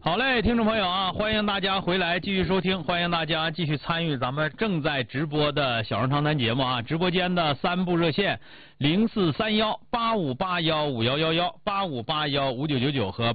好嘞，听众朋友啊，欢迎大家回来继续收听，欢迎大家继续参与咱们正在直播的小人长谈节目啊！直播间的3部热线043185815111、85815999和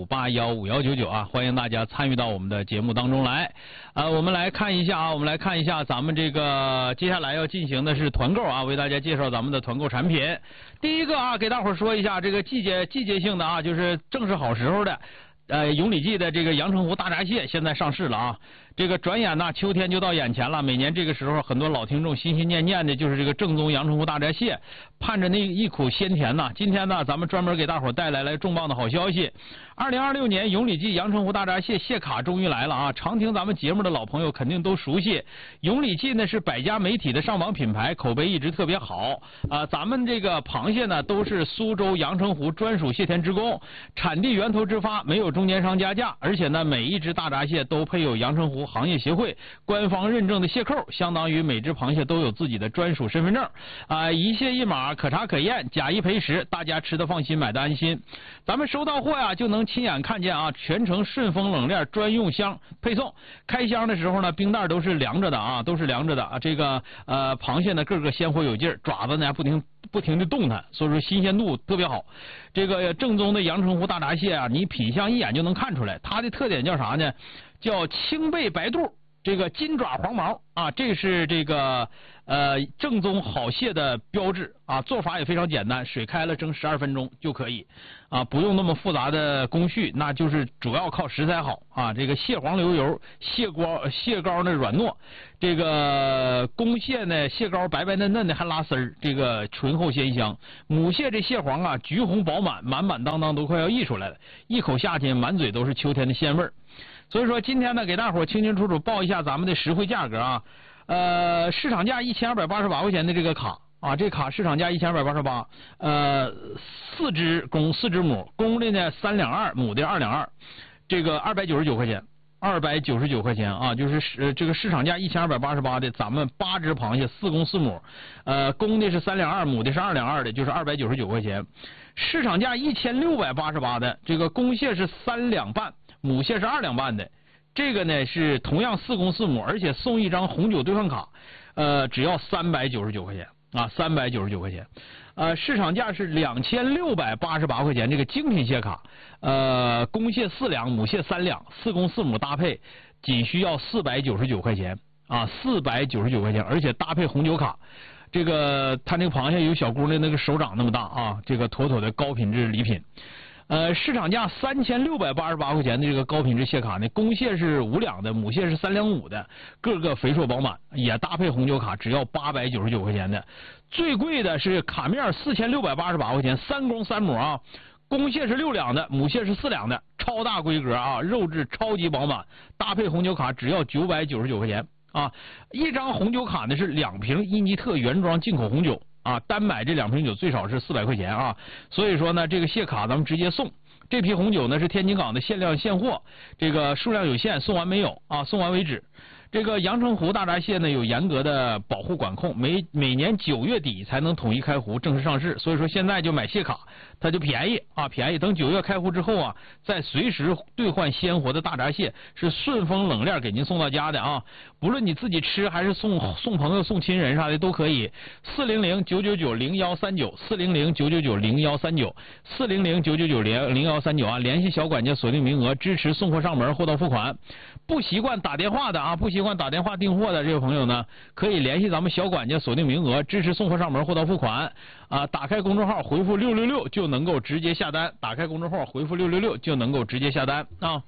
85815199啊，欢迎大家参与到我们的节目当中来。我们来看一下咱们这个接下来要进行的是团购啊，为大家介绍咱们的团购产品。第一个啊，给大伙儿说一下这个季节性的啊，就是正是好时候的。永礼记的这个阳澄湖大闸蟹现在上市了啊！这个转眼呢，秋天就到眼前了。每年这个时候，很多老听众心心念念的就是这个正宗阳澄湖大闸蟹，盼着那一口鲜甜呐。今天呢，咱们专门给大伙带来重磅的好消息！2026年永礼记阳澄湖大闸蟹蟹卡终于来了啊！常听咱们节目的老朋友肯定都熟悉，永礼记呢是百家媒体的上榜品牌，口碑一直特别好啊。咱们这个螃蟹呢都是苏州阳澄湖专属蟹田职工，产地源头直发，没有中间商加价，而且呢每一只大闸蟹都配有阳澄湖行业协会官方认证的蟹扣，相当于每只螃蟹都有自己的专属身份证啊，一蟹一码，可查可验，假一赔十，大家吃得放心，买得安心。咱们收到货呀，就能亲眼看见啊，全程顺丰冷链专用箱配送。开箱的时候呢，冰袋都是凉着的啊，这个螃蟹呢个个鲜活有劲儿，爪子呢不停的动弹，所以说新鲜度特别好。这个正宗的阳澄湖大闸蟹啊，你品相一眼就能看出来，它的特点叫啥呢？叫青背白肚，这个金爪黄毛啊，这是这个正宗好蟹的标志啊。做法也非常简单，水开了蒸12分钟就可以啊，不用那么复杂的工序，那就是主要靠食材好啊。这个蟹黄流油，蟹膏呢软糯，这个公蟹呢蟹膏白白嫩嫩的还拉丝儿，这个醇厚鲜香。母蟹这蟹黄啊橘红饱满，满满当当都快要溢出来了，一口下去满嘴都是秋天的鲜味儿。所以说今天呢，给大伙清清楚楚报一下咱们的实惠价格啊。市场价1288块钱的这个卡啊，这卡市场价1288，四只公4只母，公的呢3两2，母的2两2，这个299块钱，299块钱啊，就是这个市场价1288的，咱们8只螃蟹4公4母，公的是3两2，母的是2两2的，就是299块钱。市场价1688的，这个公蟹是3两半。母蟹是2两半的，这个呢是同样4公4母，而且送一张红酒兑换卡，只要399块钱啊，399块钱。市场价是2688块钱，这个精品蟹卡，公蟹4两，母蟹3两，4公4母搭配，仅需要499块钱啊，499块钱，而且搭配红酒卡。这个它那个螃蟹有小姑娘那个手掌那么大啊，这个妥妥的高品质礼品。市场价3688块钱的这个高品质蟹卡呢，公蟹是5两的，母蟹是3两5的，个个肥硕饱满，也搭配红酒卡，只要899块钱的。最贵的是卡面4688块钱，3公3母啊，公蟹是6两的，母蟹是4两的，超大规格啊，肉质超级饱满，搭配红酒卡只要999块钱啊。一张红酒卡呢是2瓶伊尼特原装进口红酒。啊，单买这2瓶酒最少是400块钱啊，所以说呢，这个蟹卡咱们直接送。这批红酒呢是天津港的限量现货，这个数量有限，送完没有啊，送完为止。这个阳澄湖大闸蟹呢有严格的保护管控，每年9月底才能统一开湖正式上市，所以说现在就买蟹卡它就便宜啊，便宜。等9月开湖之后啊，再随时兑换鲜活的大闸蟹，是顺丰冷链给您送到家的啊。不论你自己吃还是送朋友、送亲人啥的都可以。400-999-0139 400-999-0139 400-999-0139啊，联系小管家锁定名额，支持送货上门，货到付款。不习惯打电话的啊，不习惯打电话订货的这位朋友呢，可以联系咱们小管家锁定名额，支持送货上门，货到付款啊。打开公众号回复666就能够直接下单，打开公众号回复666就能够直接下单啊。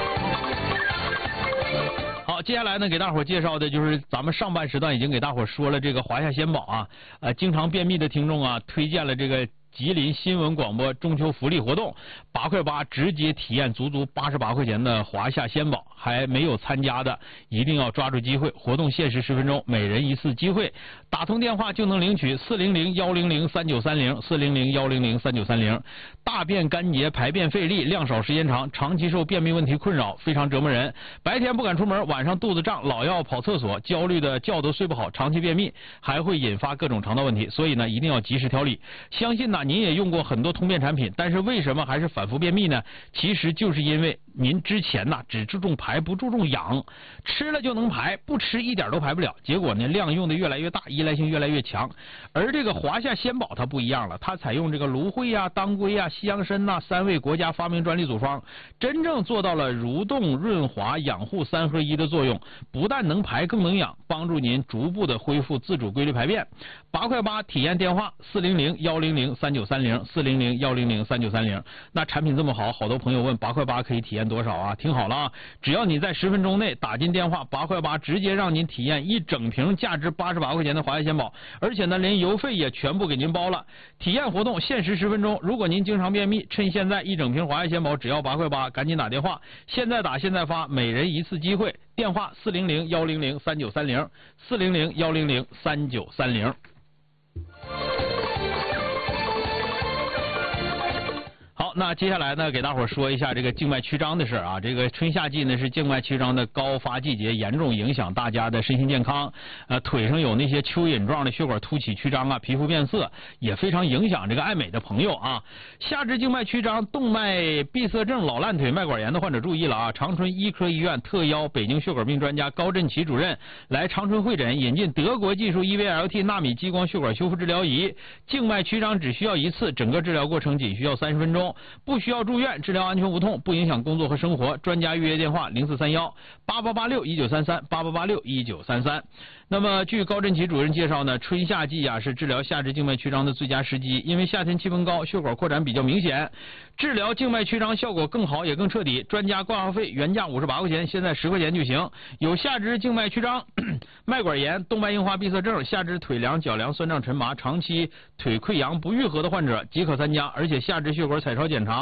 好，接下来呢，给大伙介绍的就是咱们上半时段已经给大伙说了这个华夏鲜宝啊，经常便秘的听众啊，推荐了这个吉林新闻广播中秋福利活动，8块8直接体验足88块钱的华夏鲜宝，还没有参加的一定要抓住机会，活动限时10分钟，每人1次机会，打通电话就能领取400-100-3930 400-100-3930。大便干结、排便费力、量少时间长，长期受便秘问题困扰，非常折磨人。白天不敢出门，晚上肚子胀，老要跑厕所，焦虑的觉都睡不好，长期便秘还会引发各种肠道问题，所以呢，一定要及时调理。相信呢，您也用过很多通便产品，但是为什么还是反复便秘呢？其实就是因为您之前呐只注重排不注重养，吃了就能排，不吃一点都排不了，结果呢量用的越来越大，依赖性越来越强。而这个华夏鲜宝它不一样了，它采用这个芦荟啊、当归啊、西洋参呐3位国家发明专利组方，真正做到了蠕动、润滑、养护3合1的作用，不但能排更能养，帮助您逐步的恢复自主规律排便。8块8体验电话400-100-3930，400-100-3930。那产品这么好，好多朋友问8块8可以体验多少啊？听好了啊，只要你在10分钟内打进电话8块8，直接让您体验一整瓶价值88块钱的华夏鲜宝，而且呢连邮费也全部给您包了。体验活动限时10分钟，如果您经常便秘，趁现在一整瓶华夏鲜宝只要8块8，赶紧打电话，现在打现在发，每人1次机会。电话400-100-3930，400-100-3930。好，那接下来呢，给大伙儿说一下这个静脉曲张的事啊。这个春夏季呢是静脉曲张的高发季节，严重影响大家的身心健康。腿上有那些蚯蚓状的血管凸起曲张啊，皮肤变色，也非常影响这个爱美的朋友啊。下肢静脉曲张、动脉闭塞症、老烂腿、脉管炎的患者注意了啊！长春医科医院特邀北京血管病专家高振奇主任来长春会诊，引进德国技术 EVLT 纳米激光血管修复治疗仪，静脉曲张只需要1次，整个治疗过程仅需要30分钟。不需要住院，治疗安全无痛，不影响工作和生活。专家预约电话0431-8886-1933，8886-1933。那么据高振奇主任介绍呢，春夏季啊是治疗下肢静脉曲张的最佳时机，因为夏天气温高，血管扩展比较明显，治疗静脉曲张效果更好也更彻底。专家挂号费原价58块钱，现在10块钱就行。有下肢静脉曲张、脉管炎、动脉硬化闭塞症、下肢腿凉、脚凉、酸胀沉麻、长期腿溃疡不愈合的患者即可参加，而且下肢血管彩超检查